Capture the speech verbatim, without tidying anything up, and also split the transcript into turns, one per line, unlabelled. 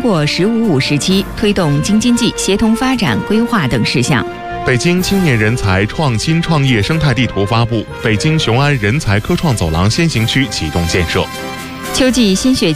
过“十五五”时期推动京津冀协同发展规划等事项。
北京青年人才创新创业生态地图发布，北京雄安人才科创走廊先行区启动建设。
秋季新学